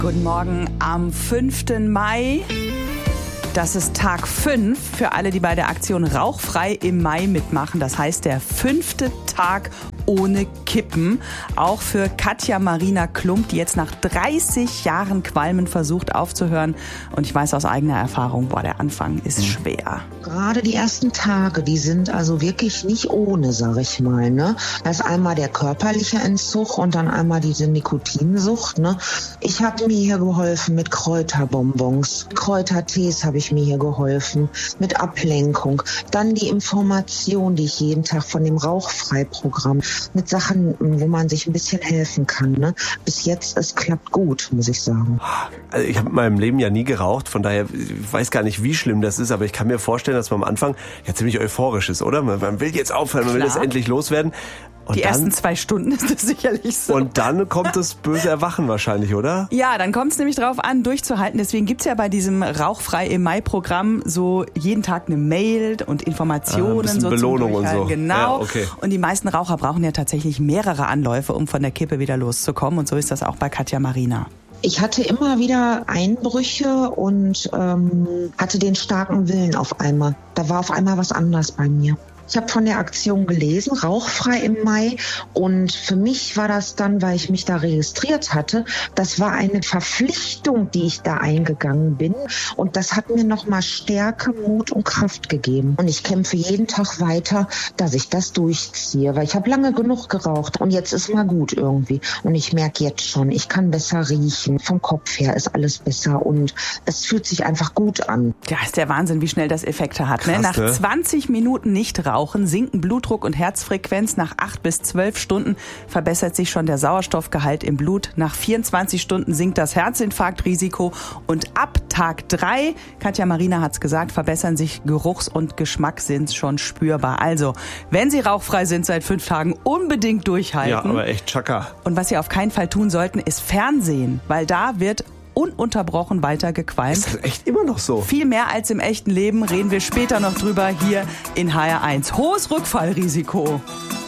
Guten Morgen am 5. Mai. Das ist Tag 5 für alle, die bei der Aktion Rauchfrei im Mai mitmachen. Das heißt, der 5. Tag ohne Kippen. Auch für Katja Marina Klump, die jetzt nach 30 Jahren Qualmen versucht aufzuhören. Und ich weiß aus eigener Erfahrung, der Anfang ist schwer. Gerade die ersten Tage, die sind also wirklich nicht ohne, sag ich mal. Ne? Da ist einmal der körperliche Entzug und dann einmal diese Nikotinsucht. Ne? Ich habe mir hier geholfen mit Kräuterbonbons, Kräutertees habe ich mir hier geholfen, mit Ablenkung. Dann die Information, die ich jeden Tag von dem Rauchfrei-Programm, mit Sachen, wo man sich ein bisschen helfen kann. Ne? Bis jetzt, es klappt gut, muss ich sagen. Also ich habe in meinem Leben ja nie geraucht, von daher ich weiß gar nicht, wie schlimm das ist, aber ich kann mir vorstellen, dass man am Anfang ja ziemlich euphorisch ist, oder? Man will jetzt aufhören, man will das endlich loswerden. Und die ersten 2 Stunden ist das sicherlich so. Und dann kommt das böse Erwachen wahrscheinlich, oder? Ja, dann kommt es nämlich drauf an, durchzuhalten. Deswegen gibt's ja bei diesem Rauchfrei im Mai-Programm so jeden Tag eine Mail und Informationen. Ein bisschen Belohnung und so. Genau. Ja, okay. Und die meisten Raucher brauchen ja tatsächlich mehrere Anläufe, um von der Kippe wieder loszukommen. Und so ist das auch bei Katja Marina. Ich hatte immer wieder Einbrüche und hatte den starken Willen auf einmal. Da war auf einmal was anderes bei mir. Ich habe von der Aktion gelesen, Rauchfrei im Mai, und für mich war das dann, weil ich mich da registriert hatte, das war eine Verpflichtung, die ich da eingegangen bin, und das hat mir nochmal Stärke, Mut und Kraft gegeben. Und ich kämpfe jeden Tag weiter, dass ich das durchziehe, weil ich habe lange genug geraucht und jetzt ist mal gut irgendwie. Und ich merke jetzt schon, ich kann besser riechen, vom Kopf her ist alles besser und es fühlt sich einfach gut an. Ja, ist der Wahnsinn, wie schnell das Effekte hat. Krass, ne? Nach 20 Minuten nicht rauchen sinken Blutdruck und Herzfrequenz. Nach 8 bis 12 Stunden verbessert sich schon der Sauerstoffgehalt im Blut. Nach 24 Stunden sinkt das Herzinfarktrisiko. Und ab Tag 3, Katja Marina hat's gesagt, verbessern sich Geruchs- und Geschmackssinn schon spürbar. Also, wenn Sie rauchfrei sind seit 5 Tagen, unbedingt durchhalten. Ja, aber echt Chaka. Und was Sie auf keinen Fall tun sollten, ist Fernsehen, weil da wird ununterbrochen weiter gequalmt. Ist das echt immer noch so? Viel mehr als im echten Leben, reden wir später noch drüber hier in HR1. Hohes Rückfallrisiko.